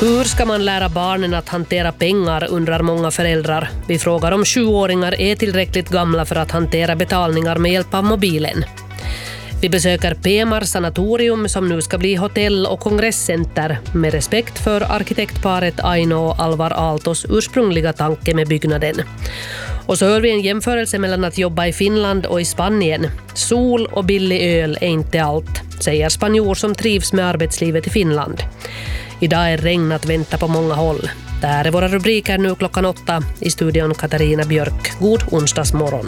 Hur ska man lära barnen att hantera pengar, undrar många föräldrar. Vi frågar om 7-åringar är tillräckligt gamla för att hantera betalningar med hjälp av mobilen. Vi besöker PMAR sanatorium som nu ska bli hotell- och kongresscenter med respekt för arkitektparet Aino och Alvar Aaltos ursprungliga tanke med byggnaden. Och så hör vi en jämförelse mellan att jobba i Finland och i Spanien. Sol och billig öl är inte allt, säger spanjor som trivs med arbetslivet i Finland. Idag är regn att vänta på många håll. Det här är våra rubriker nu klockan 8. I studion Katarina Björk. God onsdagsmorgon.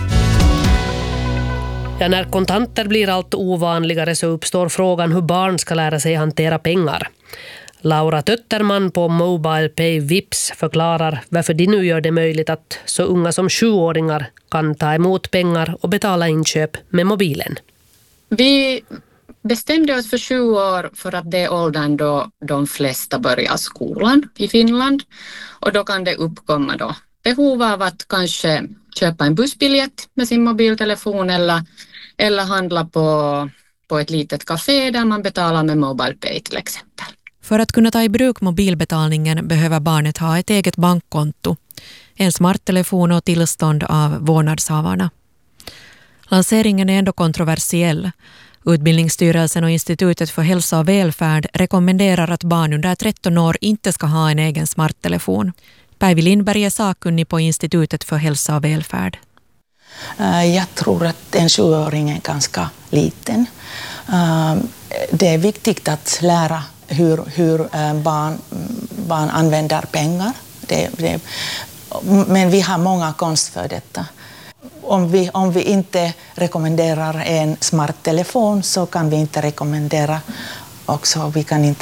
Ja, när kontanter blir allt ovanligare så uppstår frågan hur barn ska lära sig hantera pengar. Laura Tötterman på Mobile Pay Vips förklarar varför de nu gör det möjligt att så unga som 7-åringar kan ta emot pengar och betala inköp med mobilen. Vi bestämde oss för 7 år för att det är åldern då de flesta börjar skolan i Finland. Och då kan det uppkomma då behov av att kanske köpa en bussbiljett med sin mobiltelefon eller handla på ett litet café där man betalar med Mobile Pay till exempel. För att kunna ta i bruk mobilbetalningen behöver barnet ha ett eget bankkonto, en smarttelefon och tillstånd av vårdnadshavarna. Lanseringen är ändå kontroversiell. Utbildningsstyrelsen och Institutet för hälsa och välfärd rekommenderar att barn under 13 år inte ska ha en egen smarttelefon. Päivi Lindberg är sakkunnig på Institutet för hälsa och välfärd. Jag tror att en 7-åring är ganska liten. Det är viktigt att lära hur barn använder pengar. Men vi har många konst för detta. Om vi inte rekommenderar en smarttelefon så kan vi inte rekommendera också, vi kan inte